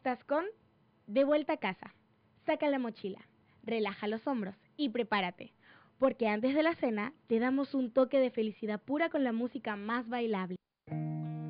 estás con De vuelta a casa. Saca la mochila, relaja los hombros y prepárate, porque antes de la cena te damos un toque de felicidad pura con la música más bailable.